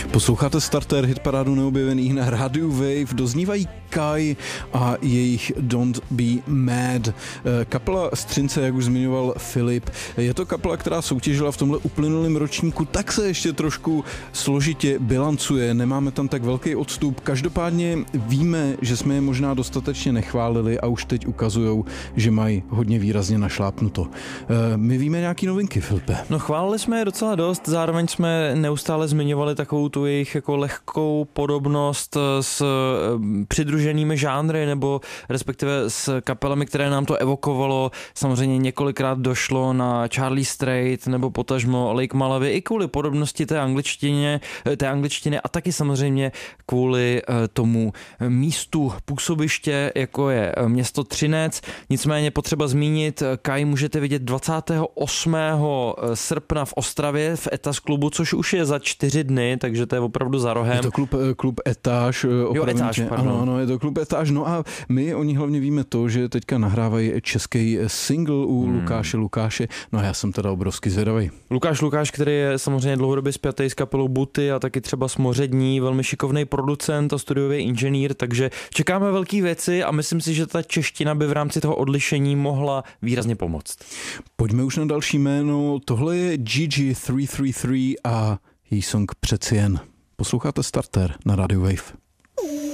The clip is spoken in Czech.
Posloucháte Starter, hitparádu neobjevených na rádiu Wave. Doznívají Kai a jejich Don't Be Mad. Kapela Střince, jak už zmiňoval Filip, je to kapela, která soutěžila v tomhle uplynulém ročníku, tak se ještě trošku složitě bilancuje, nemáme tam tak velký odstup. Každopádně víme, že jsme je možná dostatečně nechválili a už teď ukazujou, že mají hodně výrazně našlápnuto. My víme nějaký novinky, Filipe? No, chválili jsme je docela dost, zároveň jsme neustále zmiňovali takovou tu jejich jako lehkou podobnost s přidruženými žánry, nebo respektive s kapelami, které nám to evokovalo. Samozřejmě několikrát došlo na Charlie Strait nebo potažmo Lake Malawi i kvůli podobnosti té angličtiny a taky samozřejmě kvůli tomu místu působiště, jako je město Třinec. Nicméně potřeba zmínit, Kai můžete vidět 28. srpna v Ostravě v Etas klubu, což už je za 4 dny, takže to je opravdu za rohem. Je to klub Etáž. Jo, Etáž, pardon. Ano, je to klub Etáž. No a my o ní hlavně víme to, že teďka nahrávají český single u Lukáše. No a já jsem teda obrovsky zvědavý. Lukáš, který je samozřejmě dlouhodobě spjatý s kapelou Buty a taky třeba s Mořední, velmi šikovný producent a studiový inženýr, takže čekáme velké věci a myslím si, že ta čeština by v rámci toho odlišení mohla výrazně pomoct. Pojďme už na další jméno. Tohle je Gigi 333 a její song Přeci jen. Posloucháte Starter na Radio Wave.